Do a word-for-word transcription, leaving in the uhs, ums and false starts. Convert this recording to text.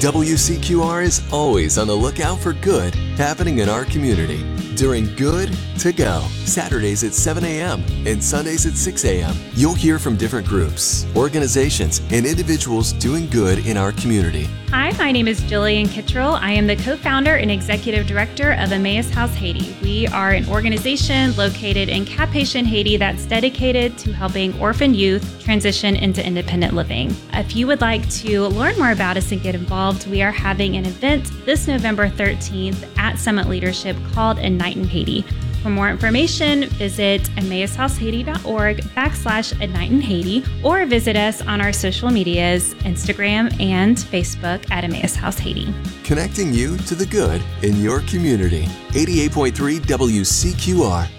W C Q R is always on the lookout for good happening in our community during Good to Go, Saturdays at seven a.m. and Sundays at six a.m. You'll hear from different groups, organizations, and individuals doing good in our community. Hi, my name is Jillian Kittrell. I am the co-founder and executive director of Emmaus House Haiti. We are an organization located in Cap Haitian, Haiti that's dedicated to helping orphan youth transition into independent living. If you would like to learn more about us and get involved, we are having an event this November thirteenth at Summit Leadership called Ignite in Haiti. For more information, visit emmausHouseHaiti.org backslash Ignite in Haiti or visit us on our social medias, Instagram and Facebook at Emmaus House Haiti. Connecting you to the good in your community. eighty-eight point three W C Q R.